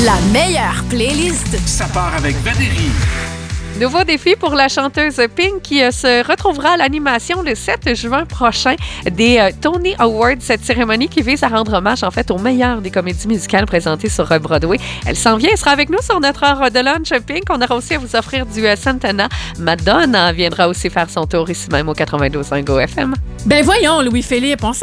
La meilleure playlist. Ça part avec Valérie. Nouveau défi pour la chanteuse Pink qui se retrouvera à l'animation le 7 juin prochain des Tony Awards, cette cérémonie qui vise à rendre hommage en fait aux meilleures des comédies musicales présentées sur Broadway. Elle s'en vient, elle sera avec nous sur notre heure de lunch Pink. On aura aussi à vous offrir du Santana. Madonna viendra aussi faire son tour ici même au 92.5 GoFM. Ben voyons, Louis-Philippe, on